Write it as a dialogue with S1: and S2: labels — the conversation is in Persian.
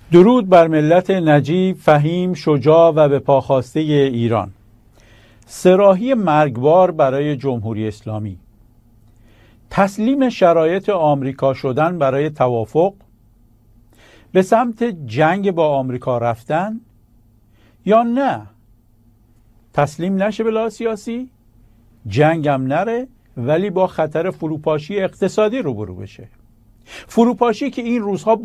S1: درود بر ملت نجیب، فهیم، شجاع و به پاخواسته ایران. صراحی مرگبار برای جمهوری اسلامی، تسلیم شرایط آمریکا شدن برای توافق، به سمت جنگ با آمریکا رفتن یا نه تسلیم نشه به لحاظ سیاسی، جنگم نره ولی با خطر فروپاشی اقتصادی روبرو بشه. فروپاشی که این روزها